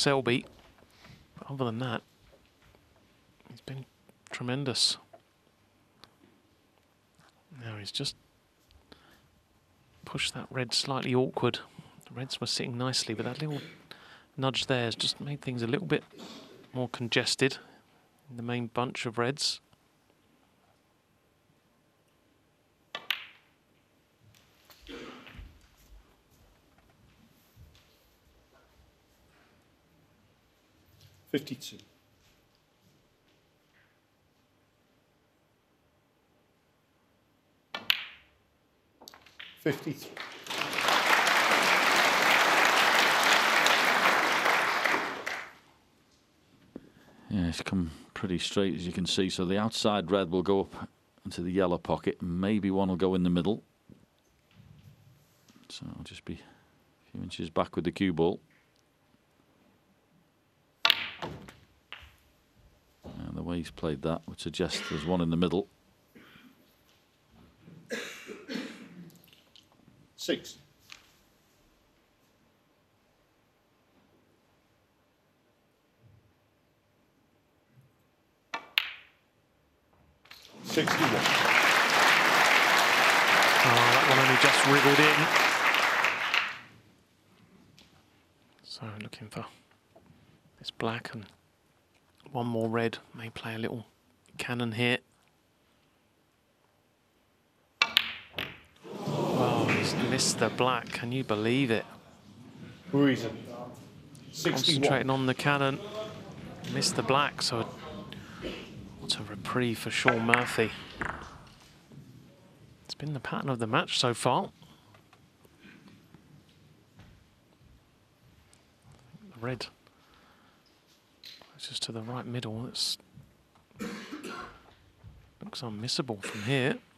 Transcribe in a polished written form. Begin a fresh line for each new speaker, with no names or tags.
Selby. But other than that, he's been tremendous. Now he's just pushed that red slightly awkward. The reds were sitting nicely, but that little nudge there has just made things a little bit more congested in the main bunch of reds.
$52. $53.
Yeah, it's come pretty straight, as you can see. So the outside red will go up into the yellow pocket. Maybe one will go in the middle. So I'll just be a few inches back with the cue ball. And the way he's played that would suggest there's one in the middle.
6. $61.
Oh, that one only just wriggled in. So looking for this black and one more red. May play a little cannon here. Oh, he's missed the black. Can you believe it?
Reason. 61.
Concentrating on the cannon. Missed the black, so what a reprieve for Shaun Murphy. It's been the pattern of the match so far. The red just to the right middle. It's looks unmissable from here.